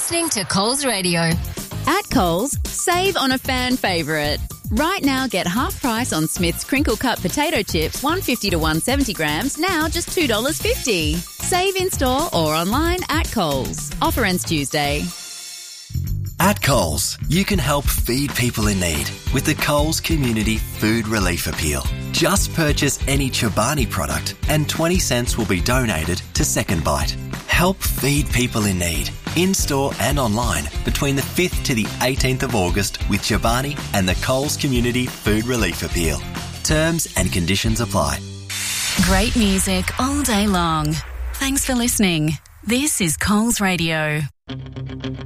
listening to Coles Radio. At Coles, save on a fan favourite. Right now, get half price on Smith's Crinkle Cut potato chips, 150 to 170 grams, now just $2.50. Save in store or online at Coles. Offer ends Tuesday. At Coles, you can help feed people in need with the Coles Community Food Relief Appeal. Just purchase any Chobani product and 20 cents will be donated to Second Bite. Help feed people in need, in-store and online, between the 5th to the 18th of August with Chobani and the Coles Community Food Relief Appeal. Terms and conditions apply. Great music all day long. Thanks for listening. This is Coles Radio.